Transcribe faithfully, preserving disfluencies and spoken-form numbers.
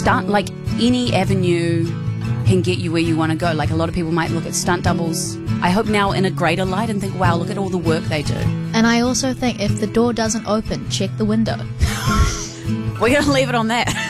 stunt, like any avenue can get you where you want to go. Like a lot of people might look at stunt doubles, I hope now in a greater light, and think, wow, look at all the work they do. And I also think if the door doesn't open, check the window. We're going to leave it on that.